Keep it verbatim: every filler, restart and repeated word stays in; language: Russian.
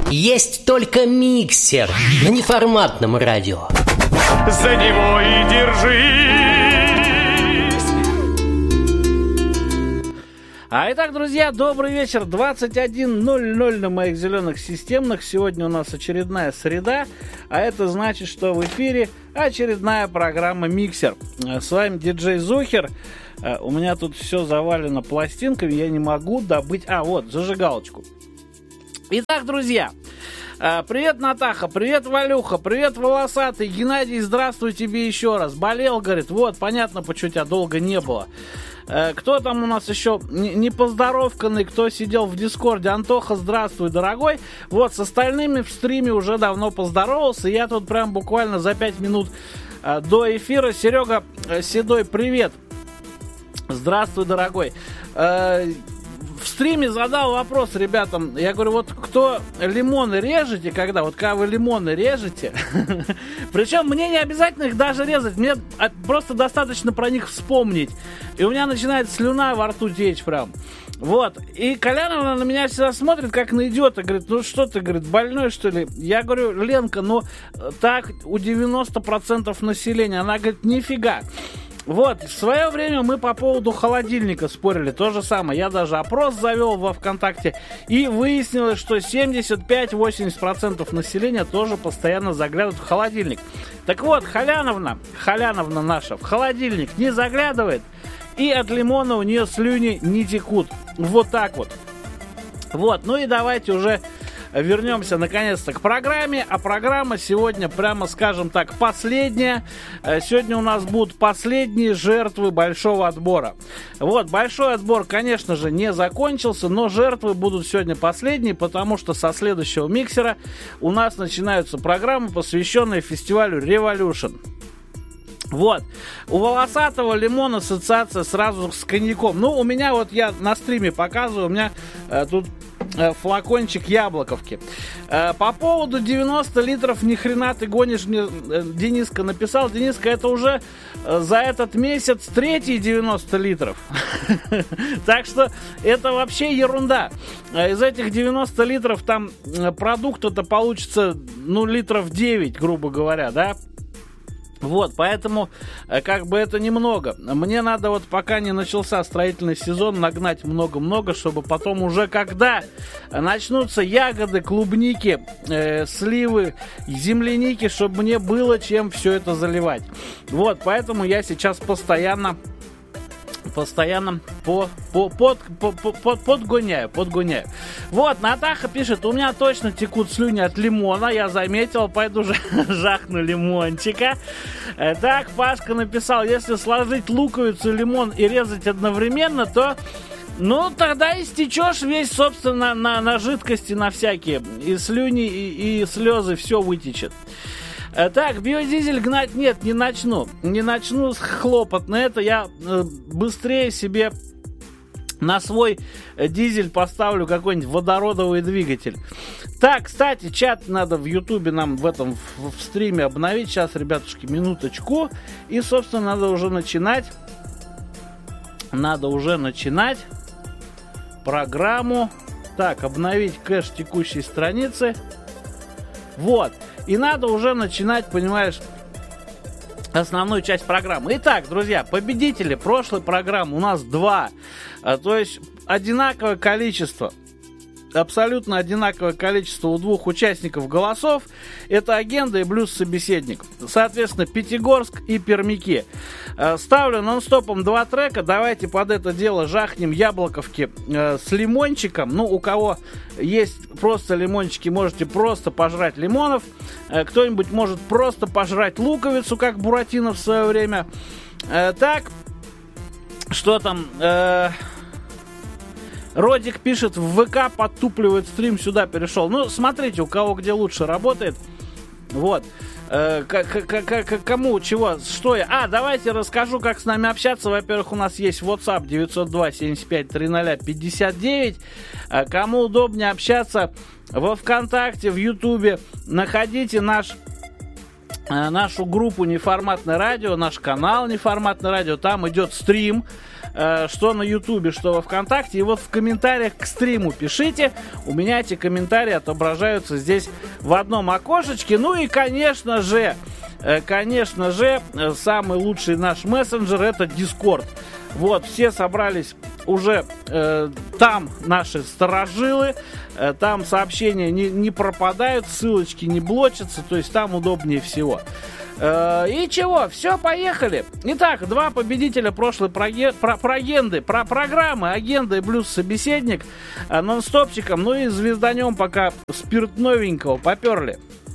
Есть только миксер на неформатном радио. За него и держись. А итак, друзья, добрый вечер. двадцать один ноль ноль на моих зеленых системных. Сегодня у нас очередная среда, а это значит, что в эфире очередная программа «Миксер». С вами диджей Зухер. У меня тут все завалено пластинками, я не могу добыть... А, вот, зажигалочку. Итак, друзья, привет, Натаха, привет, Валюха, привет, Волосатый, Геннадий, здравствуй тебе еще раз. Болел, говорит, вот, понятно, почему тебя долго не было. Кто там у нас еще не поздоровканный, кто сидел в Дискорде? Антоха, здравствуй, дорогой. Вот, с остальными в стриме уже давно поздоровался. Я тут прям буквально за пять минут до эфира. Серега Седой, привет. Здравствуй, дорогой. В стриме задал вопрос ребятам. Я говорю, вот кто лимоны режете, когда, вот когда вы лимоны режете, причем мне не обязательно их даже резать, мне просто достаточно про них вспомнить. И у меня начинает слюна во рту течь прям. Вот. И Коляновна на меня всегда смотрит, как на идиота. Говорит, ну что ты, говорит, больной, что ли? Я говорю, Ленка, ну так у девяноста процентов населения. Она говорит, нифига. Вот, в свое время мы по поводу холодильника спорили, то же самое. Я даже опрос завел во ВКонтакте, и выяснилось, что семьдесят пять - восемьдесят процентов населения тоже постоянно заглядывают в холодильник. Так вот, Халяновна, Халяновна наша, в холодильник не заглядывает, и от лимона у нее слюни не текут. Вот так вот. Вот, ну и давайте уже... вернемся наконец-то к программе. А программа сегодня, прямо скажем так, последняя. Сегодня у нас будут последние жертвы большого отбора. Вот, большой отбор, конечно же, не закончился, но жертвы будут сегодня последние, потому что со следующего миксера у нас начинаются программы, посвященные фестивалю Revolution. Вот, у Волосатого лимон ассоциация сразу с коньяком. Ну, у меня вот, я на стриме показываю, у меня э, тут э, флакончик яблоковки. Э, по поводу девяноста литров ни хрена ты гонишь, мне э, Дениска написал. Дениска, это уже э, за этот месяц третий девяносто литров. Так что это вообще ерунда. Из этих девяноста литров там продукта-то получится, ну, литров девять, грубо говоря, да? Вот, поэтому, как бы, это немного. Мне надо вот, пока не начался строительный сезон, нагнать много-много, чтобы потом уже, когда начнутся ягоды, клубники, э, сливы, земляники, чтобы мне было чем все это заливать. Вот, поэтому я сейчас постоянно... постоянно по, по, под, по, по, под, подгоняю, подгоняю. Вот, Натаха пишет, у меня точно текут слюни от лимона, я заметил, пойду же жахну лимончика. Так, Пашка написал, если сложить луковицу, лимон и резать одновременно, то, ну, тогда истечешь весь, собственно, на, на жидкости, на всякие, и слюни, и, и слезы, все вытечет. Так, биодизель гнать нет, не начну. Не начну хлопот на это. Я э, быстрее себе на свой дизель поставлю какой-нибудь водородовый двигатель. Так, кстати, чат надо в Ютубе нам в этом в, в стриме обновить. Сейчас, ребятушки, минуточку. И, собственно, надо уже начинать. Надо уже начинать программу. Так, обновить кэш текущей страницы. Вот. И надо уже начинать, понимаешь, основную часть программы. Итак, друзья, победители прошлой программы у нас два. А, то есть одинаковое количество. Абсолютно одинаковое количество у двух участников голосов. Это Агенда и Блюз-собеседник. Соответственно, Пятигорск и Пермяки. Ставлю нон-стопом два трека. Давайте под это дело жахнем яблоковки э, с лимончиком. Ну, у кого есть просто лимончики, можете просто пожрать лимонов. Э, кто-нибудь может просто пожрать луковицу, как Буратино в свое время. Э, так, что там... Э, Родик пишет, в ВК подтупливает стрим, сюда перешел. Ну, смотрите, у кого где лучше работает. Вот. Э, к- к- к- кому, чего, что я... А, давайте расскажу, как с нами общаться. Во-первых, у нас есть WhatsApp девятьсот два семьдесят пять тридцать пятьдесят девять. Э, кому удобнее общаться во ВКонтакте, в Ютубе, находите наш... нашу группу «Неформатное радио», наш канал «Неформатное радио», там идет стрим, э, что на Ютубе, что во ВКонтакте. И вот в комментариях к стриму пишите. У меня эти комментарии отображаются здесь в одном окошечке. Ну и, конечно же, э, конечно же, э, самый лучший наш мессенджер — это Discord. Вот, все собрались уже э, там, наши старожилы, э, там сообщения не, не пропадают, ссылочки не блочатся, то есть там удобнее всего. Э, и чего, все, поехали. Итак, два победителя прошлой проге, про, прогенды, про программы «Агенда» и «Блюз Собеседник» э, нон-стопчиком, ну и звезданем пока спирт новенького, поперли.